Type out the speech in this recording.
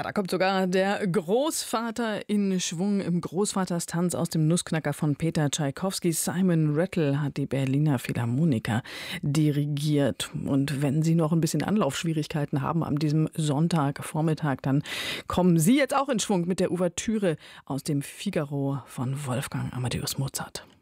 Ja, da kommt sogar der Großvater in Schwung im Großvaterstanz aus dem Nussknacker von Peter Tschaikowski. Simon Rattle hat die Berliner Philharmoniker dirigiert. Und wenn Sie noch ein bisschen Anlaufschwierigkeiten haben an diesem Sonntagvormittag, dann kommen Sie jetzt auch in Schwung mit der Ouvertüre aus dem Figaro von Wolfgang Amadeus Mozart.